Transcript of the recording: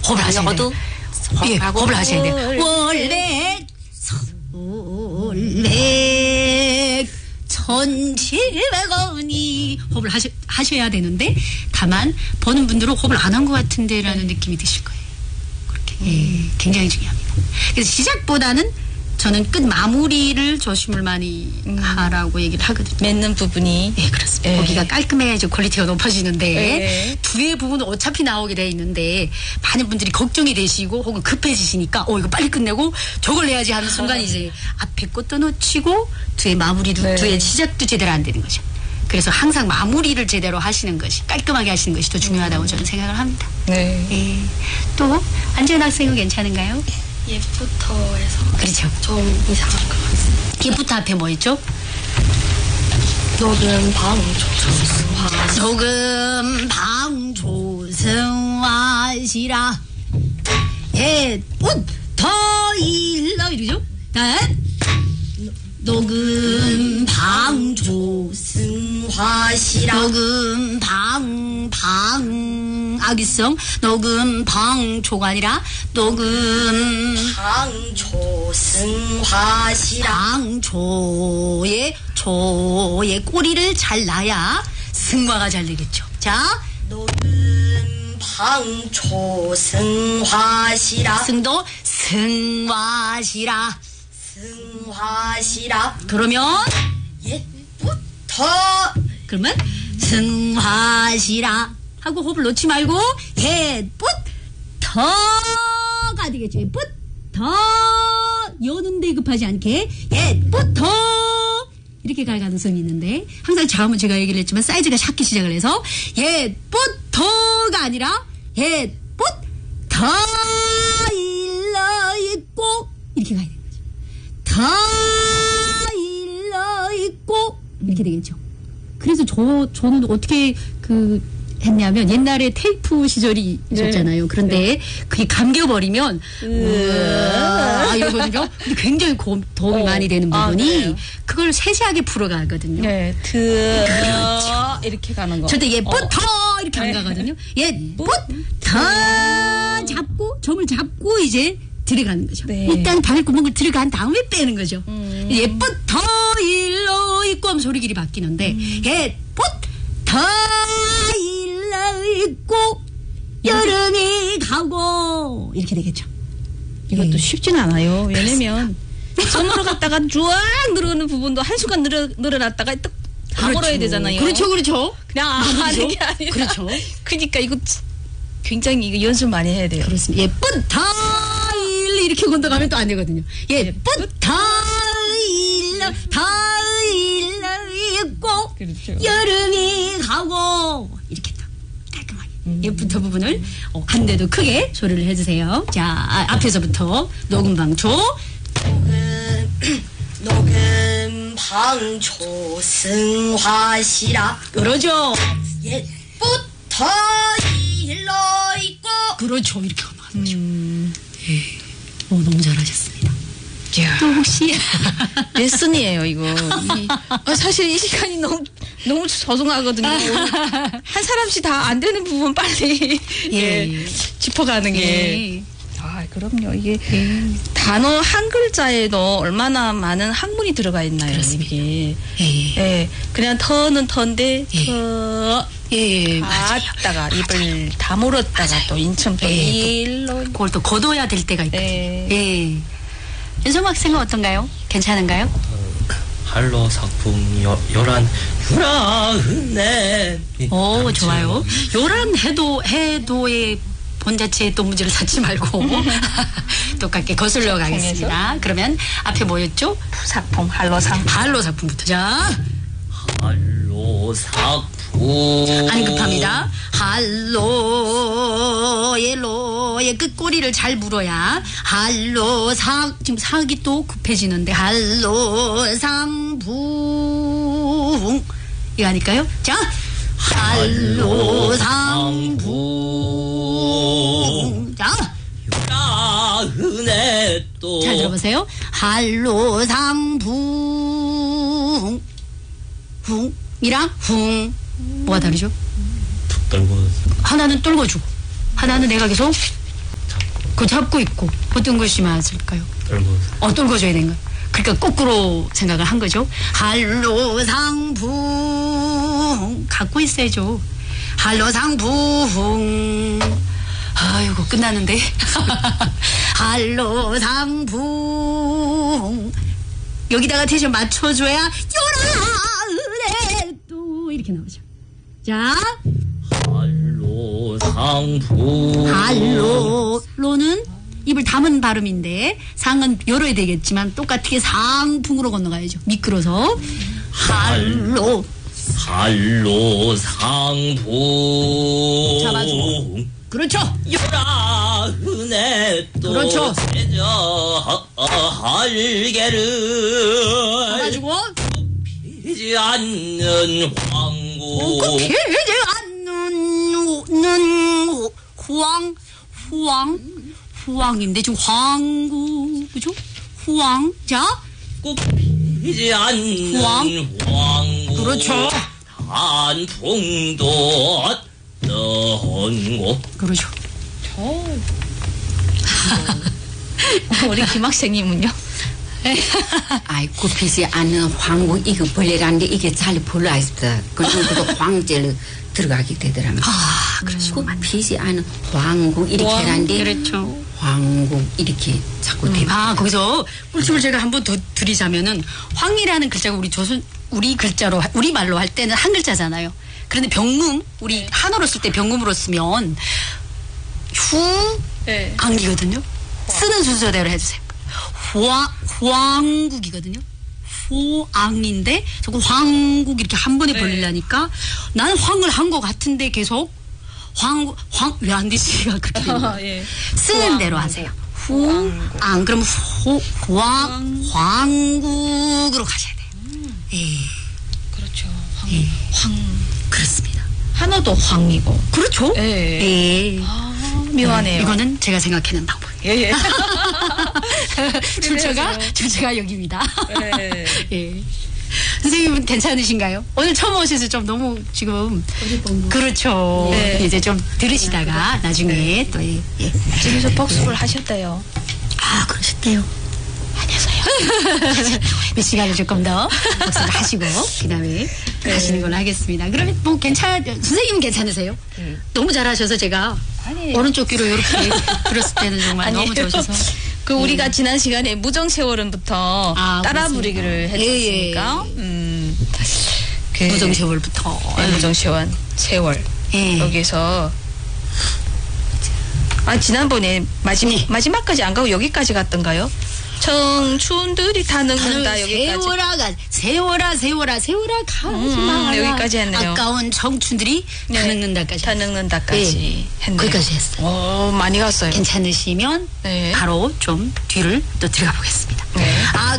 호흡을 하셔야 돼요. 예, 호흡을 하셔야 돼요. 월백 서울백 1700원이 호흡을 하셔야 되는데 다만 보는 분들은 호흡을 안 한 것 같은데라는 느낌이 드실 거예요. 그렇게 굉장히 중요합니다. 그래서 시작보다는 저는 끝 마무리를 조심을 많이 하라고 얘기를 하거든요. 맺는 부분이. 네, 그렇습니다. 거기가 깔끔해져 퀄리티가 높아지는데 뒤에 부분은 어차피 나오게 돼 있는데 많은 분들이 걱정이 되시고 혹은 급해지시니까 이거 빨리 끝내고 저걸 내야지 하는 순간 이제 앞에 것도 놓치고 뒤에 마무리도 뒤에 시작도 제대로 안 되는 거죠. 그래서 항상 마무리를 제대로 하시는 것이 깔끔하게 하시는 것이 더 중요하다고 저는 생각을 합니다. 네. 또 안지연 학생은 괜찮은가요? 예부터 해서 그렇죠. 좀 이상한 것 같습니다. 예부터 앞에 뭐 있죠? 녹음 방조승화 녹음 방조승화시라 옛부터 일러 이러죠? 녹음 방조승화시라 녹음 악기성 녹음 방조가 아니라 녹음 방조승화시라 조의 꼬리를 잘 놔야 승화가 잘 되겠죠. 자, 녹음 방조승화시라 승도 승화시라 그러면 그러면 승화시라 하고 호흡을 놓지 말고 옛부터가 되겠죠. 옛부터 여는데 급하지 않게 옛부터 이렇게 갈 가능성이 있는데 항상 자음은 제가 얘기를 했지만 사이즈가 작게 시작을 해서 옛부터가 아니라 옛부터 일러 있고 이렇게 가야 돼요. 다 일러 있고 이렇게 되겠죠. 그래서 저는 어떻게 했냐면 옛날에 테이프 시절이 있었잖아요. 그런데 그게 감겨버리면 이러거든요. 근데 굉장히 도움이 많이 되는 부분이 그걸 세세하게 풀어가거든요. 네, 이렇게 가는 거. 절대 예쁘터 이렇게 안 가거든요. 예쁘터 잡고 점을 잡고 이제 들어가는 거죠. 일단 바늘구멍을 들어간 다음에 빼는 거죠. 예쁘터 일러 있고 하면 소리 길이 바뀌는데 예쁘터 일러 있고 여름이 가고 이렇게 되겠죠. 이것도 쉽진 않아요. 왜냐면 손으로 갔다가 쫙 늘어가는 부분도 한순간 늘어났다가 딱 다 걸어야 되잖아요. 그렇죠. 그냥 하는 게 아니라. 그렇죠. 그러니까 이거 굉장히 이거 연습 많이 해야 돼요. 그렇습니다. 예쁘다 이렇게 건너가면 또 안 되거든요. 예쁘다 일러 있고 그렇죠. 여름이 가고 이렇게 딱 깔끔하게 예쁘다 부분을 한 대도 크게 소리를 해주세요. 자, 앞에서부터 녹음방초 녹음 방조승화시라 그러죠. 옛부터 일러 있고 그렇죠. 이렇게 하면 하죠. 너무 잘하셨습니다. 또 혹시 레슨이에요 이거. 사실 이 시간이 너무 소중하거든요. 한 사람씩 다 안 되는 부분 빨리 짚어가는 게. 그럼요. 이게 단어 한 글자에도 얼마나 많은 학문이 들어가 있나요? 그렇습니다. 이게. 그냥 터는 터인데 맞다가 입을 다물었다가 또 인천 또 일로 그걸 또 걷어야 될 때가 있거든요. 윤성 학생은 어떤가요? 괜찮은가요? 할로 작품 요란네. 오, 좋아요. 요란 해도의 본 자체에 또 문제를 삼지 말고 똑같게 거슬러 가겠습니다. 그러면 앞에 뭐였죠? 작품 할로 작품부터 자. 할로 작품 안 급합니다. 할로의 끝꼬리를 잘 물어야 지금 상이 또 급해지는데 할로상붕 이거 아닐까요? 자, 할로상붕 자, 요란네 또 잘 들어보세요. 할로상붕 이랑 붕 뭐가 다르죠? 떨고 하나는 떨궈주고 하나는 내가 계속 그 잡고 있고 어떤 것이 맞을까요? 떨궈줘야 되는 거. 그러니까 거꾸로 생각을 한 거죠. 한로상붕 갖고 있어야죠. 한로상붕. 아이고 끝나는데. 한로상붕. 여기다가 텐션 맞춰줘야 요라 또 이렇게 나오죠. 자, 한로상풍. 로는 입을 담은 발음인데 상은 열어야 되겠지만 똑같게 상풍으로 건너가야죠. 미끄러서 한로. 한로상풍. 잡아주고. 그렇죠. 요라 은혜 또 그렇죠. 세저 할개를 잡아주고. 피지 않는 황구. 피지 않는 후왕인데 지금 황구 그죠? 후왕. 자, 꽃 피지 않는 황. 황구. 그렇죠. 한풍도 넌고. 그렇죠. 우리 김학생님은요? 아이 굽히지 않는 황국 이거 벌레라는데 이게 잘 불러있어. 그래서 황제를 들어가게 되더라고요. 아, 그러시고. 굽히지 않는 황국 이렇게 하는데 그렇죠. 황국 이렇게 자꾸 대. 아, 거기서 꿀팁을 제가 한 번 더 드리자면은 황이라는 글자가 우리 글자로 우리 말로 할 때는 한 글자잖아요. 그런데 병금 우리 한어로 쓸 때 병금으로 쓰면 후앙이거든요. 쓰는 순서대로 해주세요. 황국이거든요. 후앙인데 자꾸 황국 이렇게 한 번에 벌리려니까 나는 황을 한 것 같은데 계속 왜 안 되지가 그렇게 되는 거예요. 쓰는 대로 하세요. 후앙 그럼 황국으로 가셔야 돼요. 예. 그렇죠. 황 그렇습니다. 한어도 황이고. 그렇죠. 예. 예. 묘하네요. 이거는 제가 생각하는 방법. 예. 출처가 여기입니다. 예. 예. 선생님은 괜찮으신가요? 오늘 처음 오셔서 좀 너무 지금 그렇죠. 네. 이제 좀 들으시다가 나중에 또 예. 집에서 복습을 하셨대요. 아 그러셨대요. 안녕하세요. 몇 시간을 조금 더 복습을 하시고 그다음에 하시는 걸로 하겠습니다. 그러면 뭐 선생님은 괜찮으세요? 너무 잘하셔서 제가 오른쪽 귀로 이렇게 들었을 때는 정말 너무 좋으셔서. 그 우리가 지난 시간에 무정세월은부터 따라 그렇습니다. 부르기를 했었으니까 그 무정세월부터 무정세월 세월 예. 여기서 지난번에 마지막까지 안 가고 여기까지 갔던가요? 청춘들이 다 늙는다 여기까지. 세월아 가지 마. 여기까지 했네요. 아까운 청춘들이 다 늙는다까지. 다 늙는다까지 했네요. 거기까지 했어요. 많이 갔어요. 괜찮으시면 네. 바로 좀 뒤를 또 들어가 보겠습니다. 네.